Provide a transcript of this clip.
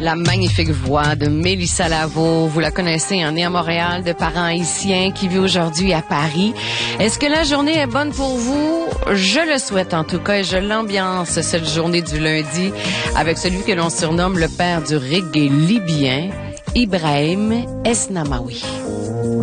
La magnifique voix de Mélissa Lavo, vous la connaissez, née à Montréal, de parents haïtiens, qui vit aujourd'hui à Paris. Est-ce que la journée est bonne pour vous? Je le souhaite en tout cas et je l'ambiance cette journée du lundi avec celui que l'on surnomme le père du reggae libyen, Ibrahim Esnamaoui.